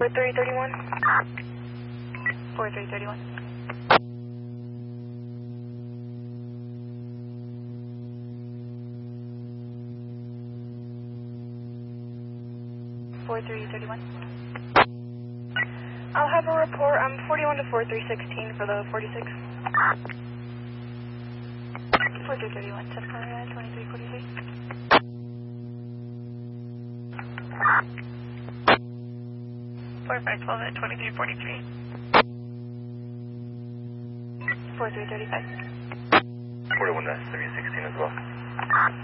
4331. 4331. 4331. I'll have a report. 41 to 4316 for the 46. 4331, September 2343. Five 12 at 2343. 4335. 41 to 316 as well.